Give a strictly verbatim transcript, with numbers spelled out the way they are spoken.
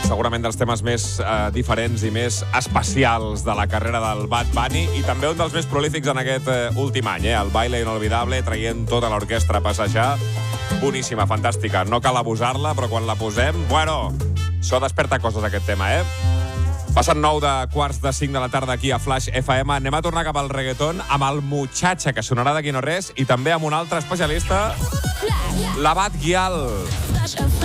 segurament dels temes més eh, diferents i més especials de la carrera del Bad Bunny i també un dels més prolífics en aquest eh, últim any, eh? El Baile Inolvidable, traient tota l'orquestra a passejar. Boníssima, fantàstica. No cal abusar-la, però quan la posem, bueno, això desperta coses, aquest tema, eh? Passen nou de quarts de cinc de la tarda aquí a Flash F M. Anem a tornar cap al reggaeton amb el Muchacha, que sonarà d'aquí no res, i també amb un altre especialista, l'Abad Gyal.